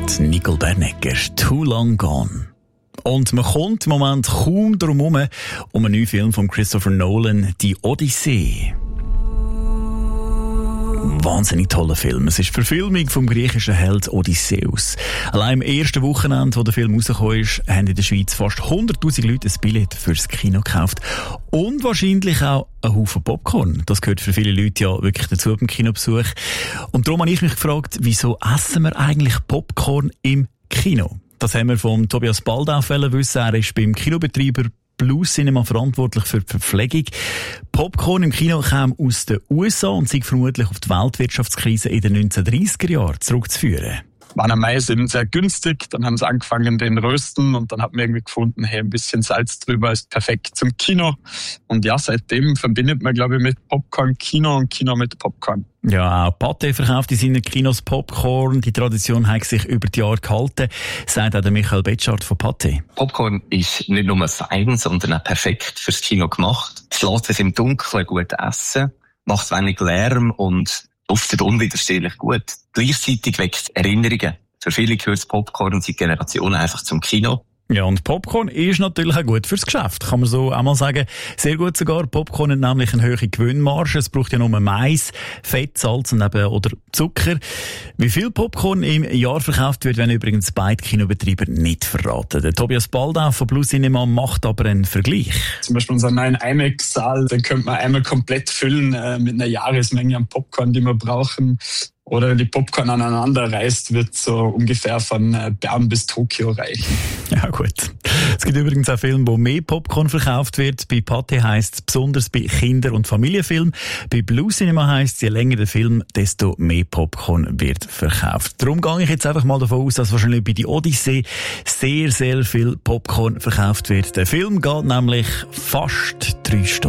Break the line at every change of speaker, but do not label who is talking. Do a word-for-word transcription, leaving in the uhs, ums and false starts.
und Nicole Bernecker, «Too Long Gone». Und man kommt im Moment kaum darum herum, um einen neuen Film von Christopher Nolan, «Die Odyssee». Wahnsinnig toller Film. Es ist die Verfilmung vom griechischen Held Odysseus. Allein im ersten Wochenende, wo der Film rausgekommen ist, haben in der Schweiz fast hunderttausend Leute ein Billett fürs Kino gekauft. Und wahrscheinlich auch ein Haufen Popcorn. Das gehört für viele Leute ja wirklich dazu beim Kinobesuch. Und darum habe ich mich gefragt, wieso essen wir eigentlich Popcorn im Kino? Das haben wir von Tobias Baldauf wissen. Er ist beim Kinobetreiber Blue Cinema verantwortlich für die Verpflegung. Popcorn im Kino kam aus den U S A und sei vermutlich auf die Weltwirtschaftskrise in den neunzehnhundertdreißiger Jahren zurückzuführen.
Waren am Mai sind sehr günstig, dann haben sie angefangen den Rösten und dann hat man irgendwie gefunden, hey, ein bisschen Salz drüber ist perfekt zum Kino. Und ja, seitdem verbindet man, glaube ich, mit Popcorn Kino und Kino mit Popcorn.
Ja, auch Pathé verkauft in seinen Kinos Popcorn. Die Tradition hat sich über die Jahre gehalten, sagt auch der Michael Betschart von Pathé.
Popcorn ist nicht nur fein, sondern auch perfekt fürs Kino gemacht. Es lässt sich im Dunkeln gut essen, macht wenig Lärm und duftet unwiderstehlich gut. Gleichzeitig weckt Erinnerungen. Für viele gehört Popcorn seit Generationen einfach zum Kino.
Ja, und Popcorn ist natürlich auch gut fürs Geschäft, kann man so auch mal sagen. Sehr gut sogar. Popcorn hat nämlich eine hohe Gewinnmarge. Es braucht ja nur Mais, Fett, Salz und eben, oder Zucker. Wie viel Popcorn im Jahr verkauft wird, werden übrigens beide Kinobetreiber nicht verraten. Der Tobias Baldauf von Blue Cinema macht aber einen Vergleich.
Zum Beispiel unseren neuen IMAX-Saal, den könnte man einmal komplett füllen äh, mit einer Jahresmenge an Popcorn, die wir brauchen. Oder die Popcorn aneinander reißt, wird so ungefähr von Bern bis Tokio reichen.
Ja gut. Es gibt übrigens auch Filme, wo mehr Popcorn verkauft wird. Bei Pathé heisst es besonders bei Kinder- und Familienfilmen. Bei Blue Cinema heisst es, je länger der Film, desto mehr Popcorn wird verkauft. Darum gehe ich jetzt einfach mal davon aus, dass wahrscheinlich bei «Die Odyssee» sehr, sehr viel Popcorn verkauft wird. Der Film geht nämlich fast drei Stunden.